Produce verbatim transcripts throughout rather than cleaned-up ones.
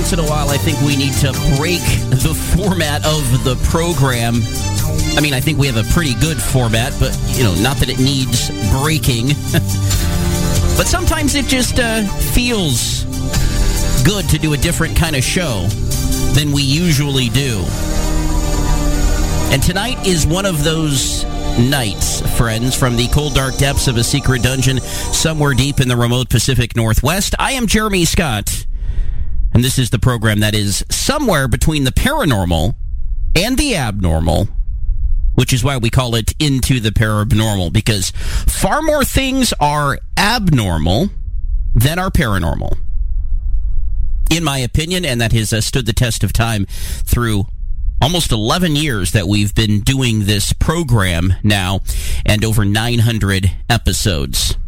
once in a while, I think we need to break the format of the program. I mean, I think we have a pretty good format, but, you know, not that it needs breaking. But sometimes it just uh, feels good to do a different kind of show than we usually do. And tonight is one of those nights, friends, from the cold, dark depths of a secret dungeon somewhere deep in the remote Pacific Northwest. I am Jeremy Scott, and this is the program that is somewhere between the paranormal and the abnormal, which is why we call it Into the Paranormal, because far more things are abnormal than are paranormal, in my opinion, and that has uh, stood the test of time through almost eleven years that we've been doing this program now, and over nine hundred episodes.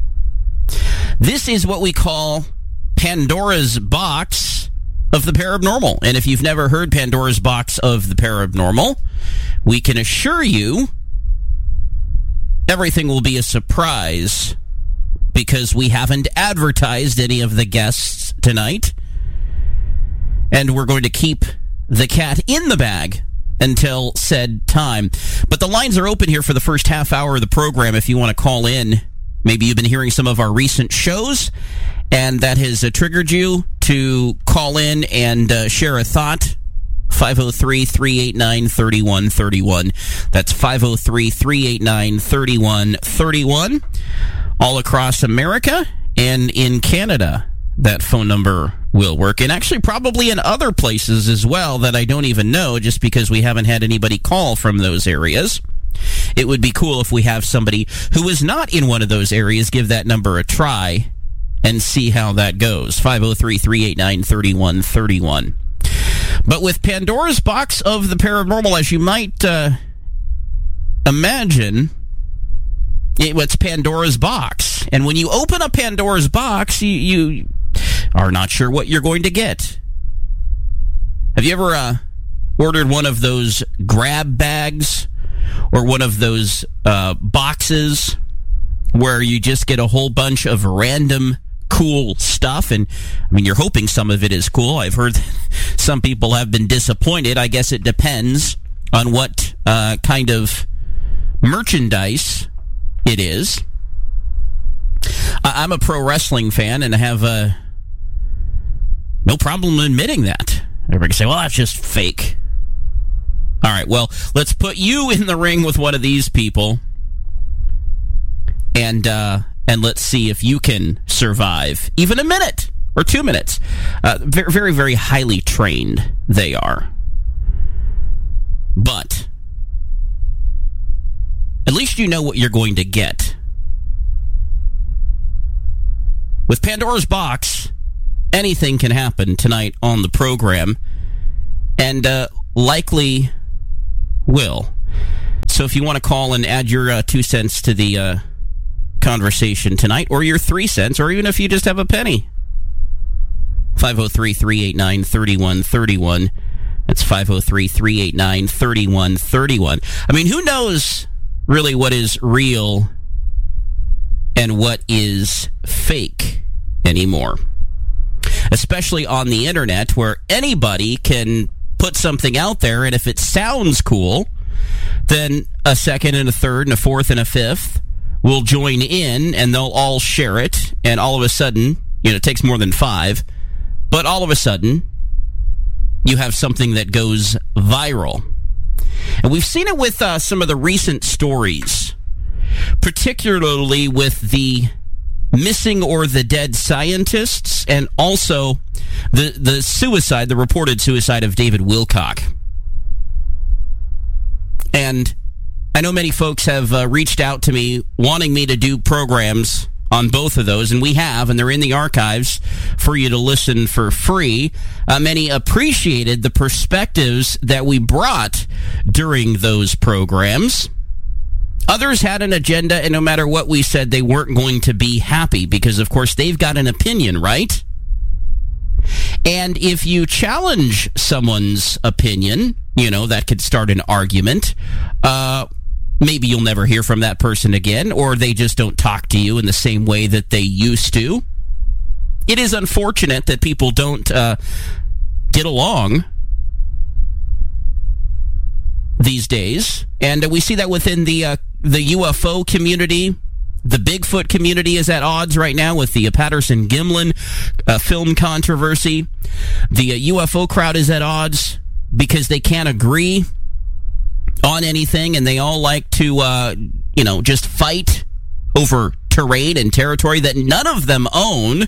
This is what we call Pandora's Box of the Paranormal. And if you've never heard Pandora's Box of the Paranormal, we can assure you everything will be a surprise, because we haven't advertised any of the guests tonight, and we're going to keep the cat in the bag until said time. But the lines are open here for the first half hour of the program if you want to call in. Maybe you've been hearing some of our recent shows, and that has uh, triggered you to call in and uh, share a thought. five oh three, three eight nine, three one three one. That's five oh three, three eight nine, three one three one. All across America and in Canada, that phone number will work. And actually probably in other places as well that I don't even know, just because we haven't had anybody call from those areas. It would be cool if we have somebody who is not in one of those areas give that number a try and see how that goes. five oh three, three eight nine, three one three one. But with Pandora's Box of the Paranormal, as you might uh, imagine, it's Pandora's Box. And when you open up Pandora's Box, you, you are not sure what you're going to get. Have you ever uh, ordered one of those grab bags or one of those uh, boxes where you just get a whole bunch of random cool stuff? And I mean, you're hoping some of it is cool. I've heard some people have been disappointed. I guess it depends on what uh, kind of merchandise it is. I'm a pro wrestling fan, and I have uh, no problem admitting that. Everybody can say, well, that's just fake. All right, well, let's put you in the ring with one of these people, and uh, and let's see if you can survive even a minute or two minutes. Uh, very, very, very highly trained they are. But at least you know what you're going to get. With Pandora's Box, anything can happen tonight on the program, and uh, likely will. So if you want to call and add your uh, two cents to the uh, conversation tonight, or your three cents, or even if you just have a penny, five oh three, three eight nine, three one three one. That's five oh three, three eight nine, three one three one. I mean, who knows really what is real and what is fake anymore, especially on the internet, where anybody can put something out there, and if it sounds cool, then a second and a third and a fourth and a fifth will join in, and they'll all share it, and all of a sudden, you know, it takes more than five, but all of a sudden you have something that goes viral. And we've seen it with uh, some of the recent stories, particularly with the missing or the dead scientists, and also the the suicide, the reported suicide of David Wilcock. And I know many folks have uh, reached out to me wanting me to do programs on both of those, and we have, and they're in the archives for you to listen for free. Uh, many appreciated the perspectives that we brought during those programs. Others had an agenda, and no matter what we said, they weren't going to be happy because, of course, they've got an opinion, right? And if you challenge someone's opinion, you know, that could start an argument. Uh, maybe you'll never hear from that person again, or they just don't talk to you in the same way that they used to. It is unfortunate that people don't uh, get along these days. And uh, we see that within the uh, the U F O community. The Bigfoot community is at odds right now with the uh, Patterson-Gimlin uh, film controversy. The uh, U F O crowd is at odds because they can't agree on anything, and they all like to, uh, you know, just fight over terrain and territory that none of them own,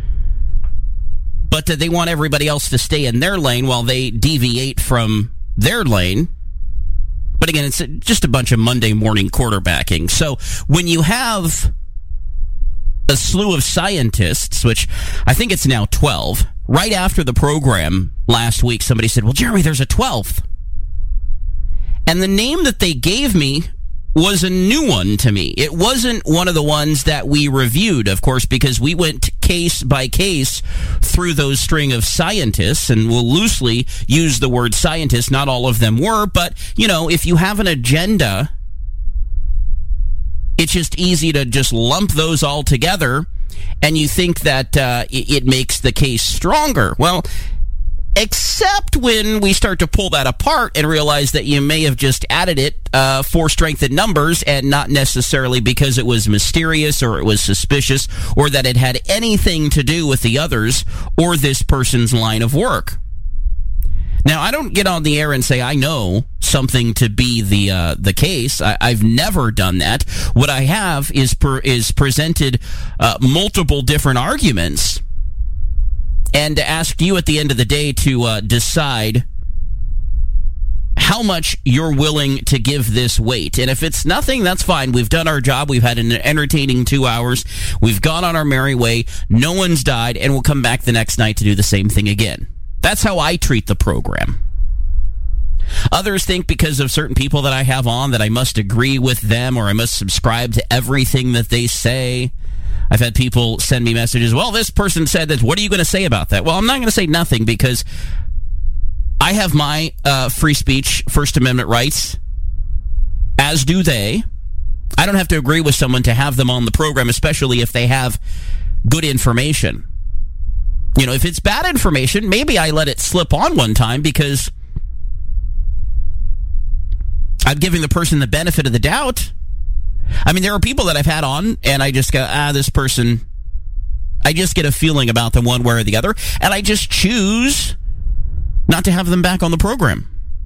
but that they want everybody else to stay in their lane while they deviate from their lane. But again, it's just a bunch of Monday morning quarterbacking. So when you have a slew of scientists, which I think it's now twelve, right after the program last week, somebody said, well, Jeremy, there's a twelfth. And the name that they gave me was a new one to me. It wasn't one of the ones that we reviewed, of course, because we went case by case through those string of scientists, and we'll loosely use the word scientist. Not all of them were, but, you know, if you have an agenda, it's just easy to just lump those all together, and you think that uh, it, it makes the case stronger. Well, except when we start to pull that apart and realize that you may have just added it uh, for strength in numbers and not necessarily because it was mysterious or it was suspicious or that it had anything to do with the others or this person's line of work. Now, I don't get on the air and say I know something to be the uh, the case. I, I've never done that. What I have is per, is presented uh, multiple different arguments and to ask you at the end of the day to uh, decide how much you're willing to give this weight. And if it's nothing, that's fine. We've done our job. We've had an entertaining two hours. We've gone on our merry way. No one's died, and we'll come back the next night to do the same thing again. That's how I treat the program. Others think because of certain people that I have on that I must agree with them or I must subscribe to everything that they say. I've had people send me messages, well, this person said this. What are you going to say about that? Well, I'm not going to say nothing because I have my uh, free speech, First Amendment rights, as do they. I don't have to agree with someone to have them on the program, especially if they have good information. You know, if it's bad information, maybe I let it slip on one time because I'm giving the person the benefit of the doubt. I mean, there are people that I've had on, and I just go, ah, this person, I just get a feeling about them one way or the other, and I just choose not to have them back on the program.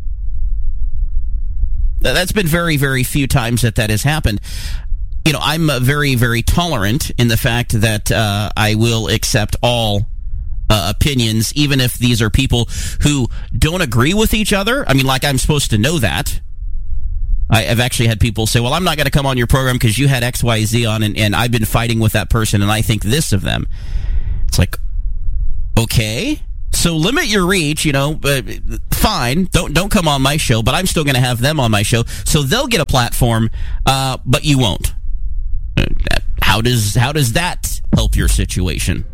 That's been very, very few times that that has happened. You know, I'm uh, very, very tolerant in the fact that uh, I will accept all uh, opinions, even if these are people who don't agree with each other. I mean, like I'm supposed to know that. I've actually had people say, well, I'm not going to come on your program because you had X Y Z on, and, and I've been fighting with that person, and I think this of them. It's like, okay, so limit your reach, you know, but fine, don't don't come on my show, but I'm still going to have them on my show, so they'll get a platform, uh, but you won't. How does, how does that help your situation?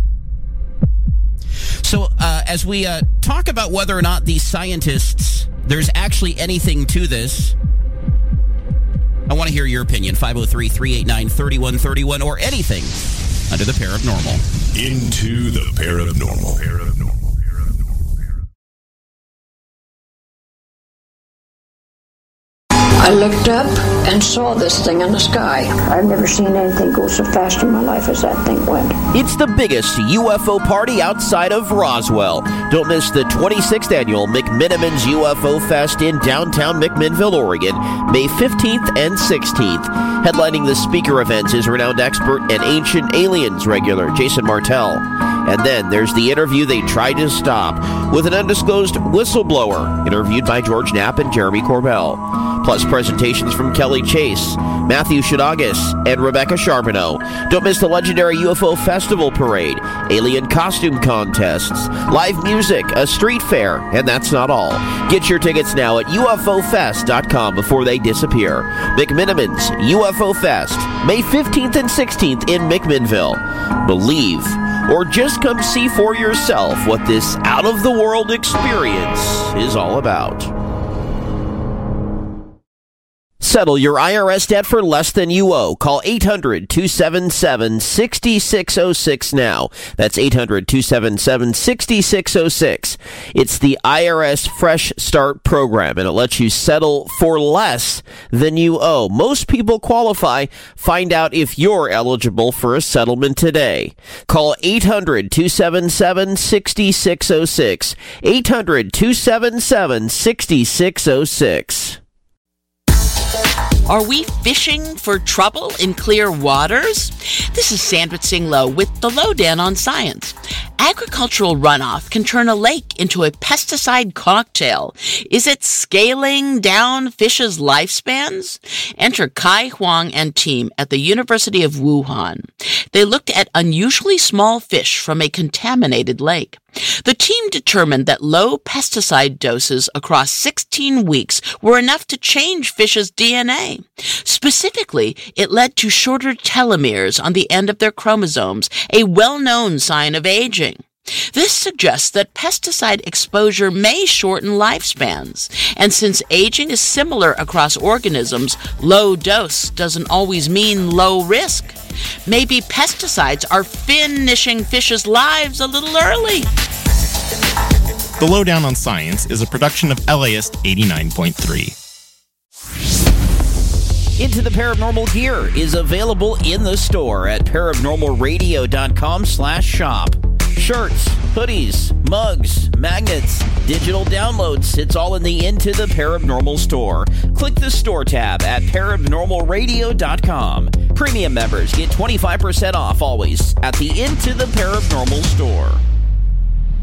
So uh, as we uh, talk about whether or not these scientists, there's actually anything to this, I want to hear your opinion. five oh three, three eight nine, three one three one or anything under the paranormal. Into the paranormal. Paranormal. I looked up and saw this thing in the sky. I've never seen anything go so fast in my life as that thing went. It's the biggest U F O party outside of Roswell. Don't miss the twenty-sixth annual McMinimans U F O Fest in downtown McMinnville, Oregon, May fifteenth and sixteenth. Headlining the speaker events is renowned expert and Ancient Aliens regular Jason Martell. And then there's the interview they tried to stop with an undisclosed whistleblower, interviewed by George Knapp and Jeremy Corbell. Plus presentations from Kelly Chase, Matthew Shadagis, and Rebecca Charbonneau. Don't miss the legendary U F O Festival Parade, alien costume contests, live music, a street fair, and that's not all. Get your tickets now at U F O fest dot com before they disappear. McMinimans U F O Fest, May fifteenth and sixteenth in McMinnville. Believe, or just come see for yourself what this out-of-the-world experience is all about. Settle your I R S debt for less than you owe. Call eight hundred, two seven seven, six six zero six now. That's eight hundred, two seven seven, six six zero six. It's the I R S Fresh Start program, and it lets you settle for less than you owe. Most people qualify. Find out if you're eligible for a settlement today. Call eight hundred, two seven seven, six six zero six. eight hundred, two seven seven, six six zero six. Are we fishing for trouble in clear waters? This is Sandra Singlow with the Lowdown on Science. Agricultural runoff can turn a lake into a pesticide cocktail. Is it scaling down fish's lifespans? Enter Kai Huang and team at the University of Wuhan. They looked at unusually small fish from a contaminated lake. The team determined that low pesticide doses across sixteen weeks were enough to change fish's D N A. Specifically, it led to shorter telomeres on the end of their chromosomes, a well-known sign of aging. This suggests that pesticide exposure may shorten lifespans, and since aging is similar across organisms, low dose doesn't always mean low risk. Maybe pesticides are finishing fish's lives a little early. The Lowdown on Science is a production of L A S eighty-nine point three. Into the Paranormal gear is available in the store at paranormalradio.com slash shop. Shirts, hoodies, mugs, magnets, digital downloads, it's all in the Into the Paranormal store. Click the store tab at paranormal radio dot com. Premium members get twenty-five percent off always at the Into the Paranormal store.